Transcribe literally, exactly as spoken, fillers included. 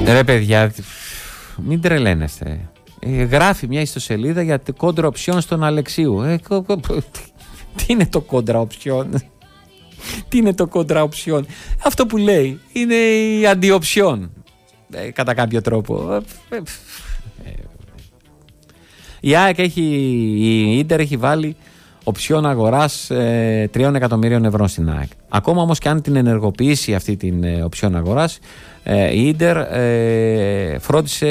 Ρε παιδιά, μην τρελαίνεστε. Ε, γράφει μια ιστοσελίδα για κόντρα οψιόν στον Αλεξίου. Ε, κο, κο, τι είναι το κόντρα οψιόν? Τι είναι το κόντρα οψιόν? Αυτό που λέει είναι η αντιοψιόν, ε, κατά κάποιο τρόπο. Ε, ε, η ΑΕΚ έχει, η Ίντερ έχει βάλει οψιόν αγοράς ε, τριών εκατομμύριων ευρώ στην ΑΕΚ. Ακόμα όμως και αν την ενεργοποιήσει αυτή την ε, οψιόν αγοράς, ε, η Ίντερ ε, φρόντισε